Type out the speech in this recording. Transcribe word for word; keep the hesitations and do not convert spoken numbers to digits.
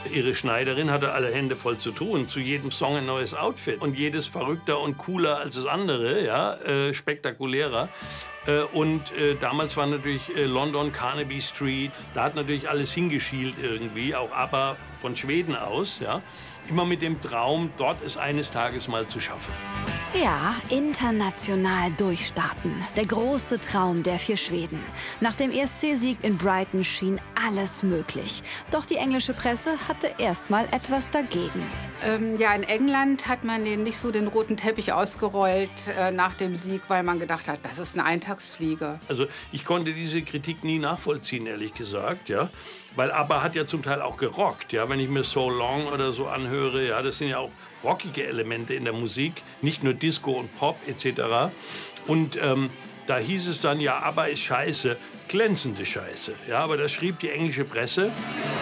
Ihre Schneiderin hatte alle Hände voll zu tun, zu jedem Song ein neues Outfit und jedes verrückter und cooler als das andere, ja, äh, spektakulärer. Äh, und äh, damals war natürlich äh, London, Carnaby Street, da hat natürlich alles hingeschielt irgendwie, auch ABBA von Schweden aus, ja. Immer mit dem Traum, dort es eines Tages mal zu schaffen. Ja, international durchstarten. Der große Traum der vier Schweden. Nach dem E S C-Sieg in Brighton schien alles möglich. Doch die englische Presse hatte erst mal etwas dagegen. Ähm, ja, in England hat man den nicht so den roten Teppich ausgerollt äh, nach dem Sieg, weil man gedacht hat, das ist eine Eintagsfliege. Also ich konnte diese Kritik nie nachvollziehen, ehrlich gesagt, ja. Weil ABBA hat ja zum Teil auch gerockt, ja. Wenn ich mir So Long oder so anhöre, ja, das sind ja auch rockige Elemente in der Musik, nicht nur Disco und Pop et cetera. Und ähm, da hieß es dann, ja, ABBA ist scheiße, glänzende Scheiße. Ja, aber das schrieb die englische Presse.